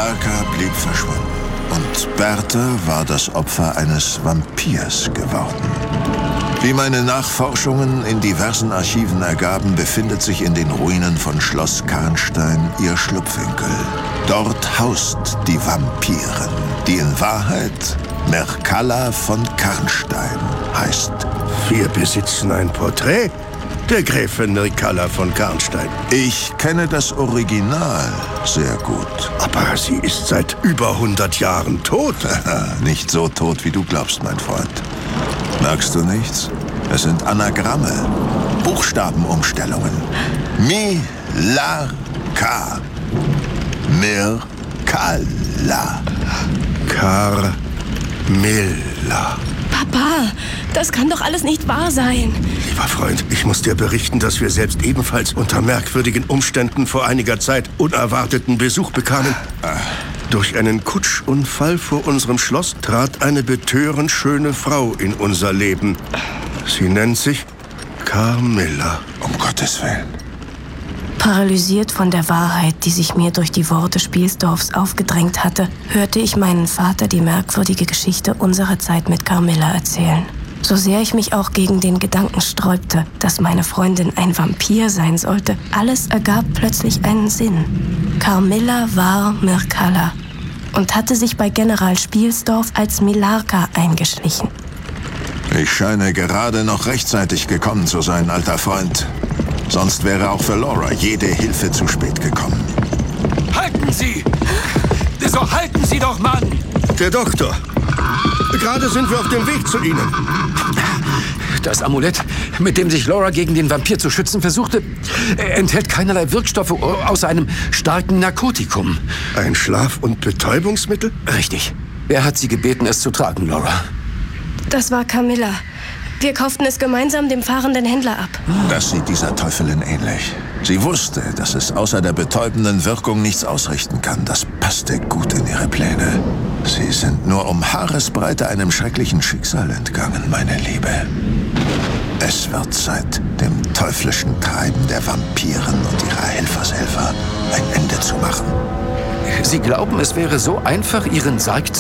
Millarca blieb verschwunden. Und Bertha war das Opfer eines Vampirs geworden. Wie meine Nachforschungen in diversen Archiven ergaben, befindet sich in den Ruinen von Schloss Karnstein ihr Schlupfwinkel. Dort haust die Vampirin, die in Wahrheit Mircalla von Karnstein heißt. Wir besitzen ein Porträt der Gräfin Mircalla von Karnstein. Ich kenne das Original sehr gut. Aber sie ist seit über 100 Jahren tot. Nicht so tot, wie du glaubst, mein Freund. Merkst du nichts? Es sind Anagramme, Buchstabenumstellungen. Millarca. Mircalla. Carmilla. Papa, das kann doch alles nicht wahr sein. Lieber Freund, ich muss dir berichten, dass wir selbst ebenfalls unter merkwürdigen Umständen vor einiger Zeit unerwarteten Besuch bekamen. Durch einen Kutschunfall vor unserem Schloss trat eine betörend schöne Frau in unser Leben. Sie nennt sich Carmilla. Um Gottes Willen. Paralysiert von der Wahrheit, die sich mir durch die Worte Spielsdorfs aufgedrängt hatte, hörte ich meinen Vater die merkwürdige Geschichte unserer Zeit mit Carmilla erzählen. So sehr ich mich auch gegen den Gedanken sträubte, dass meine Freundin ein Vampir sein sollte, alles ergab plötzlich einen Sinn. Carmilla war Mircalla und hatte sich bei General Spielsdorf als Millarca eingeschlichen. Ich scheine gerade noch rechtzeitig gekommen zu sein, alter Freund. Sonst wäre auch für Laura jede Hilfe zu spät gekommen. Halten Sie! So halten Sie doch, Mann! Der Doktor. Gerade sind wir auf dem Weg zu Ihnen. Das Amulett, mit dem sich Laura gegen den Vampir zu schützen versuchte, enthält keinerlei Wirkstoffe außer einem starken Narkotikum. Ein Schlaf- und Betäubungsmittel? Richtig. Wer hat Sie gebeten, es zu tragen, Laura? Das war Carmilla. Wir kauften es gemeinsam dem fahrenden Händler ab. Das sieht dieser Teufelin ähnlich. Sie wusste, dass es außer der betäubenden Wirkung nichts ausrichten kann. Das passte gut in ihre Pläne. Sie sind nur um Haaresbreite einem schrecklichen Schicksal entgangen, meine Liebe. Es wird Zeit, dem teuflischen Treiben der Vampiren und ihrer Helfershelfer ein Ende zu machen. Sie glauben, es wäre so einfach, Ihren Sarg